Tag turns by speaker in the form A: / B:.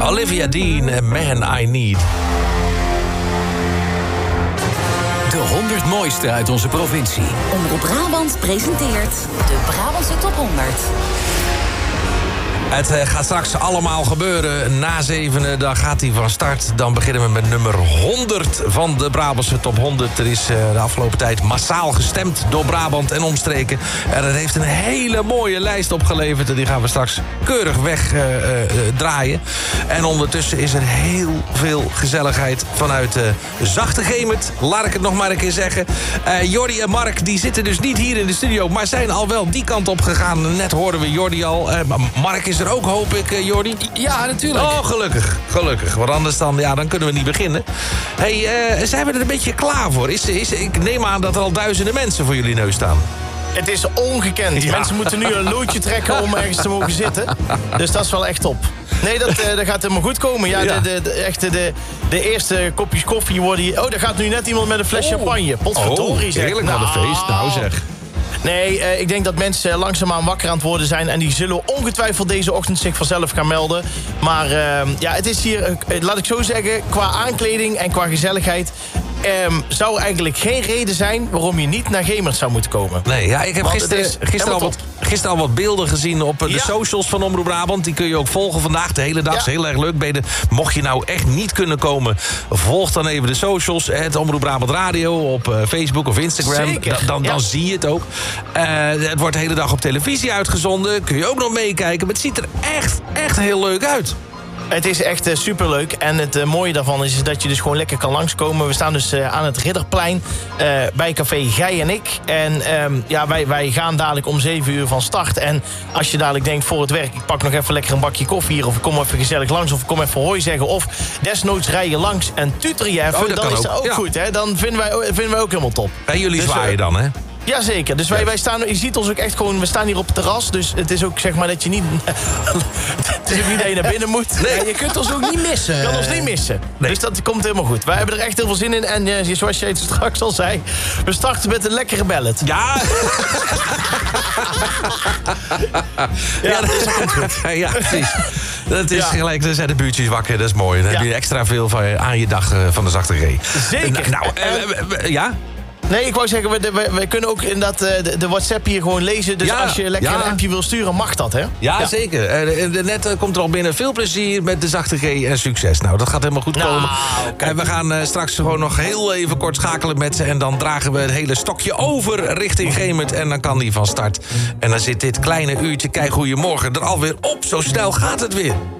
A: Olivia Dean en Man I Need.
B: De 100 mooiste uit onze provincie.
C: Omroep Brabant presenteert de Brabantse Top 100.
A: Het gaat straks allemaal gebeuren. Na 7 dan gaat hij van start. Dan beginnen we met nummer 100 van de Brabantse Top 100. Er is de afgelopen tijd massaal gestemd door Brabant en omstreken. En het heeft een hele mooie lijst opgeleverd. En die gaan we straks keurig wegdraaien. En ondertussen is er heel veel gezelligheid vanuit Zachtegemert. Laat ik het nog maar een keer zeggen. Jordi en Mark die zitten dus niet hier in de studio, maar zijn al wel die kant op gegaan. Net hoorden we Jordi al. Mark is er ook, hoop ik, Jordi?
D: Ja, natuurlijk.
A: Oh, gelukkig. Want anders dan kunnen we niet beginnen. Hey, zijn we er een beetje klaar voor? Ik neem aan dat er al duizenden mensen voor jullie neus staan.
D: Het is ongekend. Ja. Mensen moeten nu een loodje trekken om ergens te mogen zitten. Dus dat is wel echt top. Nee, dat gaat helemaal goed komen. Ja, ja. De eerste kopjes koffie worden... Oh, daar gaat nu net iemand met een fles champagne. Potverdorie, zeg.
A: Heerlijk, wat een feest. Nou, zeg.
D: Nee, ik denk dat mensen langzaamaan wakker aan het worden zijn... en die zullen ongetwijfeld deze ochtend zich vanzelf gaan melden. Maar ja, het is hier, laat ik zo zeggen... qua aankleding en qua gezelligheid... zou eigenlijk geen reden zijn waarom je niet naar Gemert zou moeten komen.
A: Nee, ja, ik heb gisteren al wat beelden gezien op de socials van Omroep Brabant. Die kun je ook volgen vandaag, de hele dag. Ja. Is heel erg leuk. Mocht je nou echt niet kunnen komen, volg dan even de socials. Het Omroep Brabant Radio op Facebook of Instagram. Dan zie je het ook. Het wordt de hele dag op televisie uitgezonden. Kun je ook nog meekijken. Maar het ziet er echt heel leuk uit.
D: Het is echt superleuk. En het mooie daarvan is dat je dus gewoon lekker kan langskomen. We staan dus aan het Ridderplein bij Café Gij en ik. En ja, wij gaan dadelijk om 7 uur van start. En als je dadelijk denkt voor het werk... ik pak nog even lekker een bakje koffie hier... of ik kom even gezellig langs... of ik kom even hoi zeggen... of desnoods rij je langs en tuter je even... dan is dat ook goed. Hè? Dan vinden wij ook helemaal top.
A: En jullie zwaaien dan, hè?
D: Jazeker, dus wij staan, je ziet ons ook echt gewoon, we staan hier op het terras, dus het is ook zeg maar dat je niet, het is ook niet dat je naar binnen moet.
E: Nee, je kunt ons ook niet missen.
D: Je kan ons niet missen, dus dat komt helemaal goed. Wij hebben er echt heel veel zin in en zoals jij het straks al zei, we starten met een lekkere ballad.
A: Ja!
D: Ja, dat komt goed.
A: Ja, precies. Dat is gelijk, dan zijn de buurtjes wakker, dat is mooi. Dan heb je extra veel aan je dag van de zachte G.
D: Zeker.
A: Nou, ja?
D: Nee, ik wou zeggen, we kunnen ook inderdaad de WhatsApp hier gewoon lezen. Dus als je lekker een appje wil sturen, mag dat, hè?
A: Ja, zeker. Net komt er al binnen. Veel plezier met de zachte G en succes. Nou, dat gaat helemaal goed komen. En we gaan straks gewoon nog heel even kort schakelen met ze. En dan dragen we het hele stokje over richting Gemert. En dan kan die van start. En dan zit dit kleine uurtje, kijk goeiemorgen, er alweer op. Zo snel gaat het weer.